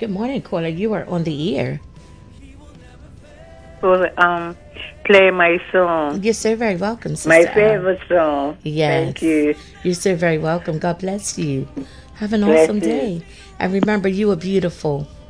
Good morning, caller. You are on the air. For play my song, You're so very welcome, my Sister Al. favorite song. Thank Yes. you. You're so very welcome. God bless you. Have an Bless awesome you. day. And remember, you are beautiful.